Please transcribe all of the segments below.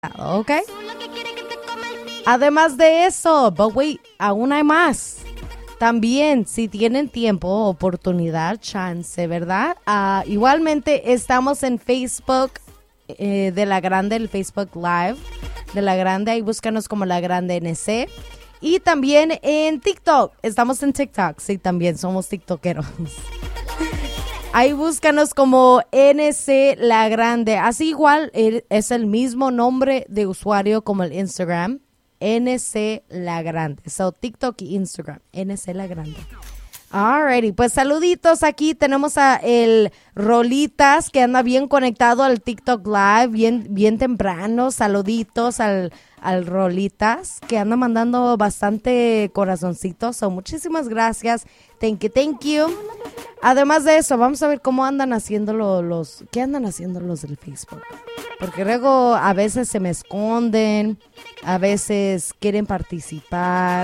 ¿ok? Además de eso, but wait, aún hay más. También, si tienen tiempo, oportunidad, chance, ¿verdad? Igualmente, estamos en Facebook de La Grande, el Facebook Live de La Grande. Ahí búscanos como La Grande NC. Y también en TikTok. Estamos en TikTok. Sí, también somos tiktokeros. Ahí búscanos como NC La Grande. Así igual es el mismo nombre de usuario como el Instagram. NC La Grande. So, TikTok y Instagram. NC La Grande. Alrighty, pues saluditos. Aquí tenemos a el Rolitas que anda bien conectado al TikTok Live, bien temprano. Saluditos al Rolitas que anda mandando bastante corazoncitos. So, muchísimas gracias. Thank you. Además de eso, vamos a ver cómo andan haciendo ¿qué andan haciendo los del Facebook? Porque luego a veces se me esconden, a veces quieren participar.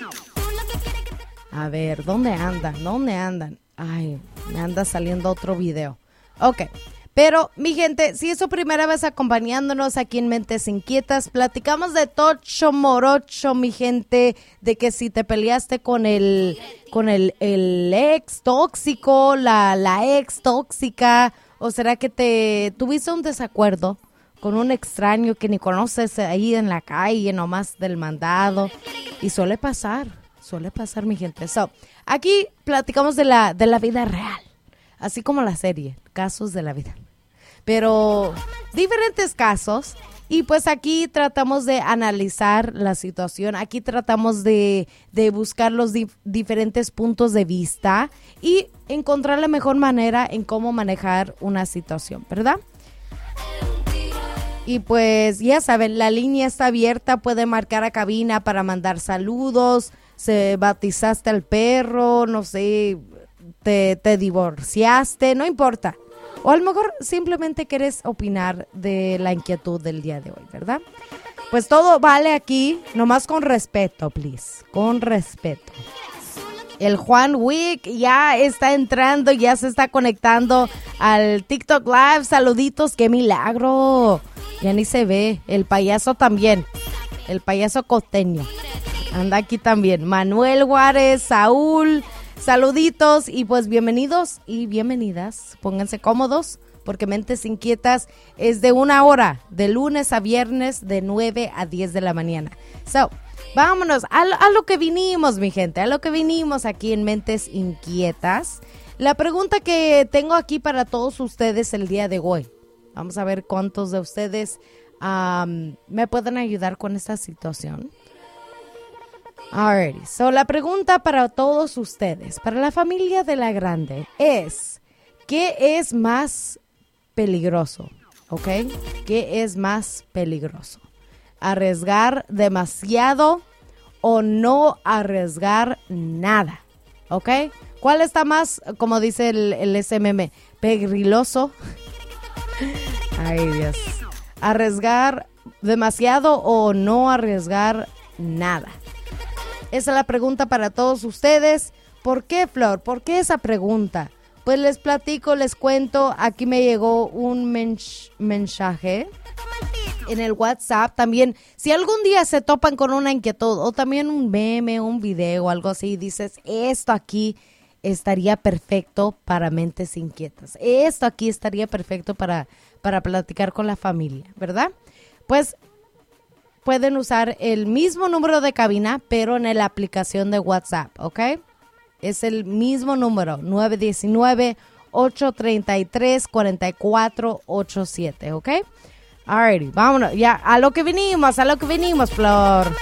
A ver, ¿dónde andan? Ay, me anda saliendo otro video. Ok, pero mi gente, si es su primera vez acompañándonos aquí en Mentes Inquietas, platicamos de tocho morocho, mi gente, de que si te peleaste con el ex tóxico, la ex tóxica, o será que tuviste un desacuerdo con un extraño que ni conoces ahí en la calle, nomás del mandado, y suele pasar, mi gente. So, aquí platicamos de la vida real, así como la serie, casos de la vida. Pero diferentes casos, y pues aquí tratamos de analizar la situación, aquí tratamos de buscar los diferentes puntos de vista y encontrar la mejor manera en cómo manejar una situación, ¿verdad? Y pues ya saben, la línea está abierta, puede marcar a cabina para mandar saludos, se bautizaste al perro, no sé, te divorciaste, no importa. O a lo mejor simplemente quieres opinar de la inquietud del día de hoy, ¿verdad? Pues todo vale aquí, nomás con respeto, please, con respeto. El Juan Wick ya está entrando, ya se está conectando al TikTok Live. Saluditos, qué milagro. Ya ni se ve. El payaso también. El payaso costeño. Anda aquí también. Manuel Juárez, Saúl. Saluditos y pues bienvenidos y bienvenidas. Pónganse cómodos porque Mentes Inquietas es de 1 hora, de lunes a viernes, de 9 a 10 de la mañana. So, vámonos a lo que vinimos, mi gente, a lo que vinimos aquí en Mentes Inquietas. La pregunta que tengo aquí para todos ustedes el día de hoy. Vamos a ver cuántos de ustedes me pueden ayudar con esta situación. Alrighty, so la pregunta para todos ustedes, para la familia de La Grande, es: ¿qué es más peligroso? ¿Ok? ¿Qué es más peligroso? ¿Arriesgar demasiado o no arriesgar nada? ¿Ok? ¿Cuál está más, como dice el SMM, peligroso? Ay, Dios. ¿Arriesgar demasiado o no arriesgar nada? Esa es la pregunta para todos ustedes. ¿Por qué, Flor? ¿Por qué esa pregunta? Pues les platico, les cuento. Aquí me llegó un mensaje en el WhatsApp. También, si algún día se topan con una inquietud o también un meme, un video, algo así, dices, esto aquí estaría perfecto para Mentes Inquietas. Esto aquí estaría perfecto para platicar con la familia, ¿verdad? Pues pueden usar el mismo número de cabina, pero en la aplicación de WhatsApp, ¿ok? Es el mismo número, 919-833-4487, ¿ok? Alrighty, vámonos, ya, a lo que vinimos, Flor.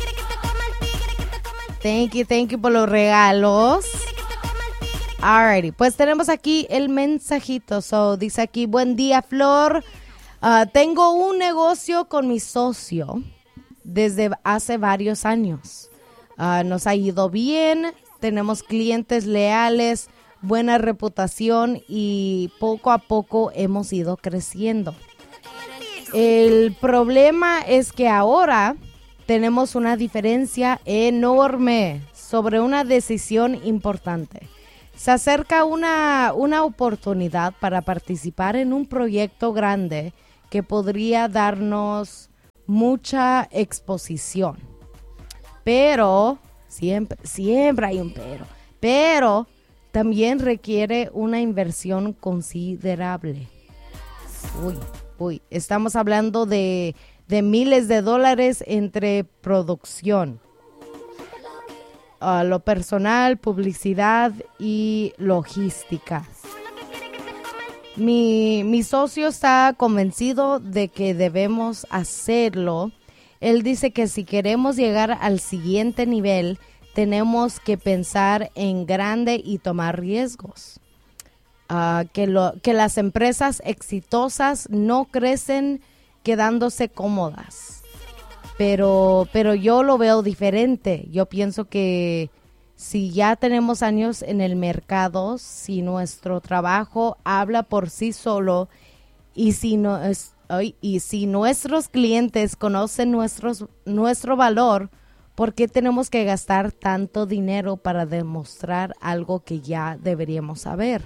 Thank you por los regalos. Alrighty, pues tenemos aquí el mensajito. So, dice aquí, buen día, Flor. Tengo un negocio con mi socio desde hace varios años. Nos ha ido bien, tenemos clientes leales, buena reputación y poco a poco hemos ido creciendo. El problema es que ahora tenemos una diferencia enorme sobre una decisión importante. Se acerca una oportunidad para participar en un proyecto grande que podría darnos mucha exposición. Pero, siempre hay un pero también requiere una inversión considerable. Estamos hablando de miles de dólares entre producción, lo personal, publicidad y logística. Mi socio está convencido de que debemos hacerlo. Él dice que si queremos llegar al siguiente nivel, tenemos que pensar en grande y tomar riesgos. Que las empresas exitosas no crecen quedándose cómodas. Pero yo lo veo diferente. Yo pienso que si ya tenemos años en el mercado, si nuestro trabajo habla por sí solo y si nuestros clientes conocen nuestro valor, ¿por qué tenemos que gastar tanto dinero para demostrar algo que ya deberíamos saber?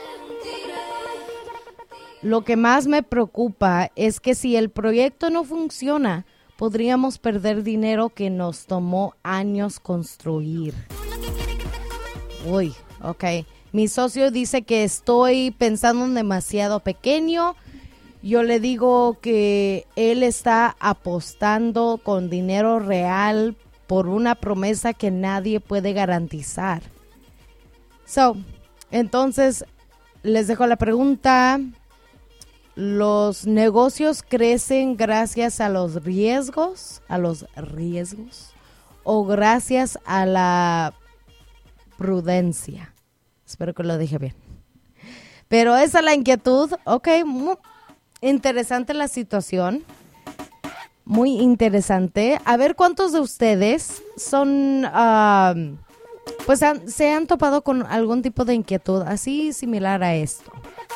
Lo que más me preocupa es que si el proyecto no funciona, podríamos perder dinero que nos tomó años construir. Mi socio dice que estoy pensando en demasiado pequeño. Yo le digo que él está apostando con dinero real por una promesa que nadie puede garantizar. Entonces, les dejo la pregunta. ¿Los negocios crecen gracias a los riesgos? ¿O gracias a la prudencia? Espero que lo dije bien. Pero esa es la inquietud. Muy interesante la situación. Muy interesante. A ver cuántos de ustedes son, se han topado con algún tipo de inquietud así similar a esto.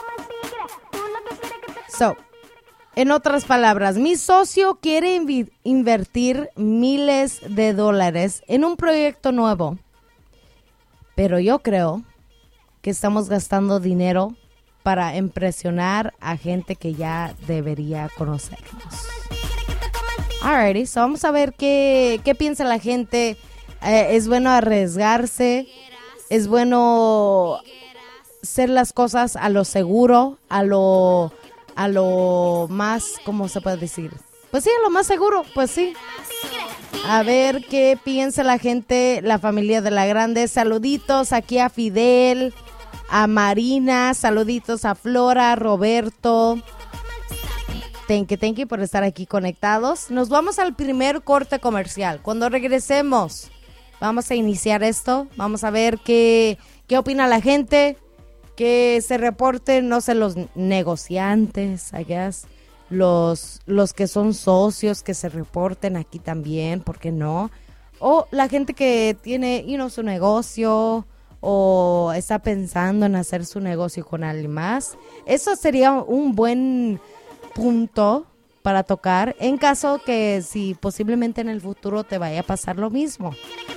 En otras palabras, mi socio quiere invertir miles de dólares en un proyecto nuevo, pero yo creo que estamos gastando dinero para impresionar a gente que ya debería conocernos. Alrighty, vamos a ver qué piensa la gente. ¿Es bueno arriesgarse? ¿Es bueno hacer las cosas a lo seguro, a lo más, ¿cómo se puede decir? Pues sí, a lo más seguro, pues sí. A ver qué piensa la gente, la familia de La Grande. Saluditos aquí a Fidel, a Marina, saluditos a Flora, Roberto. Thank you por estar aquí conectados. Nos vamos al primer corte comercial. Cuando regresemos, vamos a iniciar esto. Vamos a ver qué opina la gente. Que se reporten, no sé, los negociantes, I guess, los que son socios, que se reporten aquí también, ¿por qué no? O la gente que tiene, su negocio o está pensando en hacer su negocio con alguien más. Eso sería un buen punto para tocar en caso que si posiblemente en el futuro te vaya a pasar lo mismo.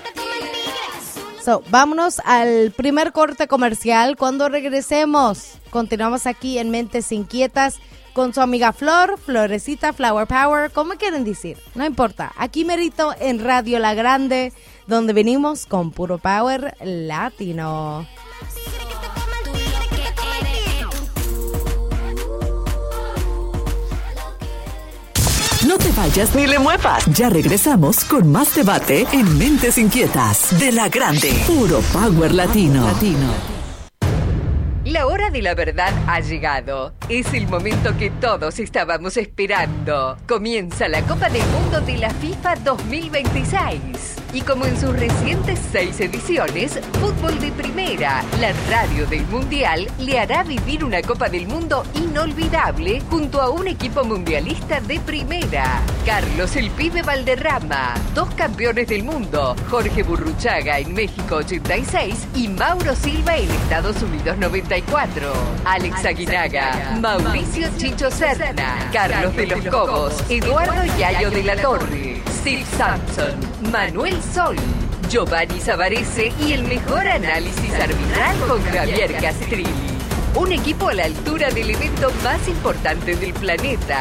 Vámonos al primer corte comercial. Cuando regresemos, continuamos aquí en Mentes Inquietas con su amiga Florecita, Flower Power, como quieren decir, no importa. Aquí merito en Radio La Grande, donde venimos con puro power latino. No te vayas ni le muevas. Ya regresamos con más debate en Mentes Inquietas de La Grande. Puro Power Latino. La hora de la verdad ha llegado. Es el momento que todos estábamos esperando. Comienza la Copa del Mundo de la FIFA 2026. Y como en sus recientes 6 ediciones, Fútbol de Primera, la radio del Mundial, le hará vivir una Copa del Mundo inolvidable junto a un equipo mundialista de primera. Carlos el Pibe Valderrama, 2 campeones del mundo, Jorge Burruchaga en México 86 y Mauro Silva en Estados Unidos 94. Alex Aguinaga, Mauricio Chicho Serna, Carlos de los Cobos, Eduardo Yayo de la Torre, Steve Sampson, Manuel Sol, Giovanni Savarese y el mejor análisis arbitral con Javier Castrilli. Un equipo a la altura del evento más importante del planeta.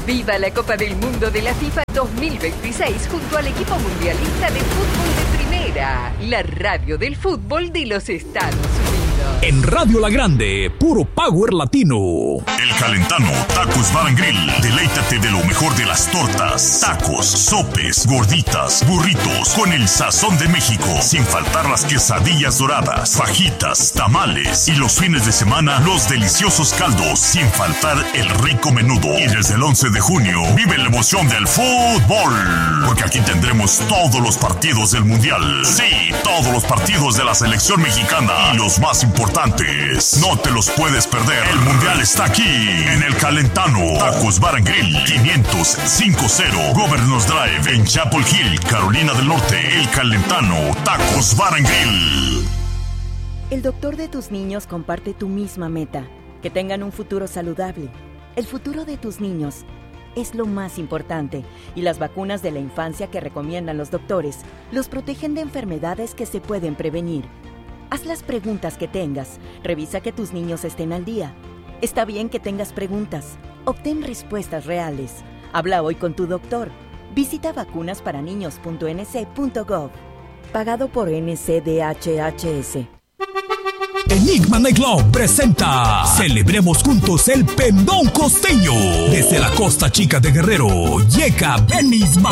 Viva la Copa del Mundo de la FIFA 2026 junto al equipo mundialista de fútbol de primera, la radio del fútbol de los Estados Unidos. En Radio La Grande, puro power latino. El Calentano Tacos Bar and Grill. Deleítate de lo mejor de las tortas, tacos, sopes, gorditas, burritos, con el sazón de México. Sin faltar las quesadillas doradas, fajitas, tamales y los fines de semana, los deliciosos caldos. Sin faltar el rico menudo. Y desde el 11 de junio, vive la emoción del fútbol. Porque aquí tendremos todos los partidos del Mundial. Sí, todos los partidos de la selección mexicana. Y los más importantes. No te los puedes perder. El Mundial está aquí, en el Calentano. Tacos Bar and Grill, 500-50 Governors Drive, en Chapel Hill, Carolina del Norte. El Calentano Tacos Bar and Grill. El doctor de tus niños comparte tu misma meta, que tengan un futuro saludable. El futuro de tus niños es lo más importante, y las vacunas de la infancia que recomiendan los doctores los protegen de enfermedades que se pueden prevenir. Haz las preguntas que tengas. Revisa que tus niños estén al día. Está bien que tengas preguntas. Obtén respuestas reales. Habla hoy con tu doctor. Visita vacunasparaniños.nc.gov. Pagado por NCDHHS. Enigma Nightclub presenta Celebremos Juntos el Pendón Costeño. Desde la Costa Chica de Guerrero llega Benis